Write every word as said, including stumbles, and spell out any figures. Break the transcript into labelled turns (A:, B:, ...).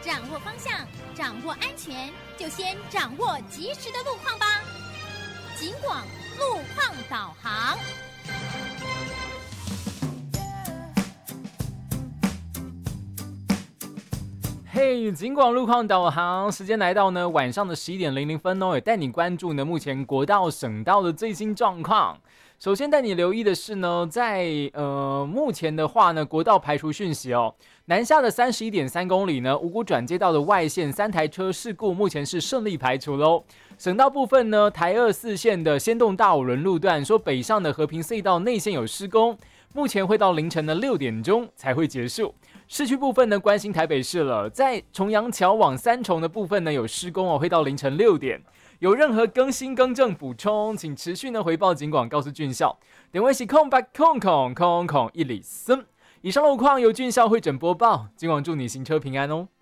A: 掌握方向，掌握安全，就先掌握及时的路况吧。警广路况导航。
B: 嘿，警广路况导航，时间来到呢晚上的十一点零零分哦，也带你关注呢目前国道、省道的最新状况。首先带你留意的是呢，在呃目前的话呢，国道排除讯息哦，南下的三十一点三公里呢，五股转接道的外线三台车事故目前是顺利排除喽。省道部分呢，台二四线的先动大五轮路段，说北上的和平隧道内线有施工，目前会到凌晨的六点钟才会结束。市区部分呢，关心台北市了，在重阳桥往三重的部分呢有施工哦，会到凌晨六点。有任何更新更正补充，请持续呢回报警广，告诉俊孝。点位是空白空空空空一里森。以上路况由俊孝会诊播报，警广祝你行车平安哦。